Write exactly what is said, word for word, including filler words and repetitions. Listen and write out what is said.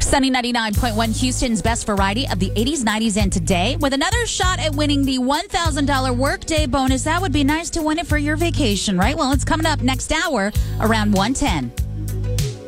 Sunny ninety-nine point one, Houston's best variety of the eighties, nineties, and today. With another shot at winning the one thousand dollars workday bonus. That would be nice to win it for your vacation, right? Well, it's coming up next hour around one ten.